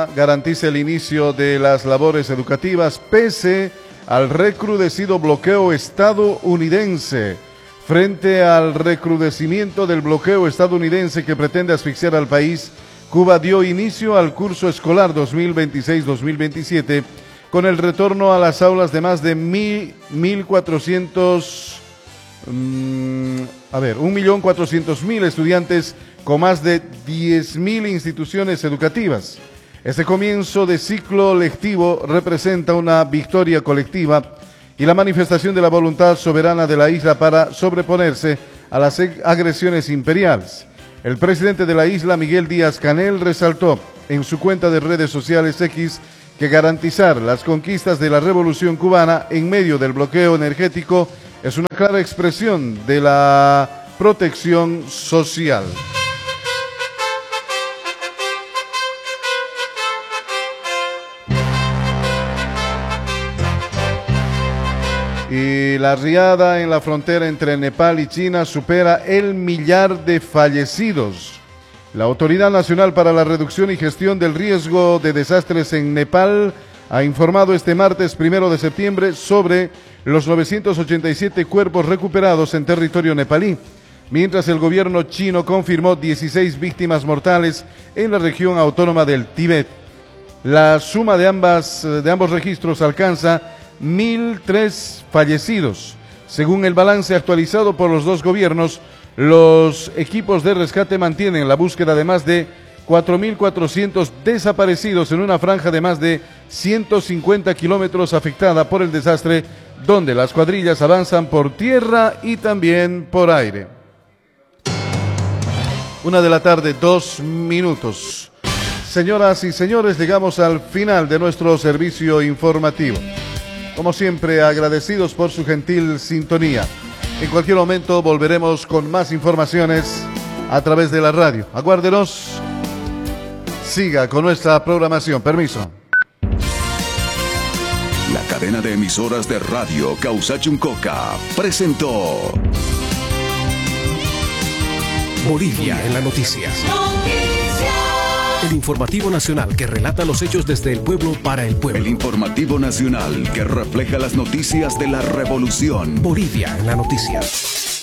Cubana garantiza el inicio de las labores educativas pese al recrudecido bloqueo estadounidense. Frente al recrudecimiento del bloqueo estadounidense que pretende asfixiar al país, Cuba dio inicio al curso escolar 2026-2027 con el retorno a las aulas de más de 1.400.000 estudiantes con más de 10.000 instituciones educativas. Este comienzo de ciclo lectivo representa una victoria colectiva y la manifestación de la voluntad soberana de la isla para sobreponerse a las agresiones imperiales. El presidente de la isla, Miguel Díaz-Canel, resaltó en su cuenta de redes sociales X que garantizar las conquistas de la Revolución Cubana en medio del bloqueo energético es una clara expresión de la protección social. Y la riada en la frontera entre Nepal y China supera el 1.000.000 de fallecidos. La Autoridad Nacional para la Reducción y Gestión del Riesgo de Desastres en Nepal ha informado este martes 1 de septiembre sobre los 987 cuerpos recuperados en territorio nepalí, mientras el gobierno chino confirmó 16 víctimas mortales en la región autónoma del Tíbet. La suma de ambos registros alcanza 1.003 fallecidos. Según el balance actualizado por los dos gobiernos, los equipos de rescate mantienen la búsqueda de más de 4.400 desaparecidos en una franja de más de 150 kilómetros afectada por el desastre, donde las cuadrillas avanzan por tierra y también por aire. 1:02 p.m. Señoras y señores, llegamos al final de nuestro servicio informativo. Como siempre, agradecidos por su gentil sintonía. En cualquier momento volveremos con más informaciones a través de la radio. Aguárdenos. Siga con nuestra programación. Permiso. La cadena de emisoras de radio Causachuncoca presentó Bolivia en las noticias. El informativo nacional que relata los hechos desde el pueblo para el pueblo. El informativo nacional que refleja las noticias de la revolución. Bolivia en las noticias.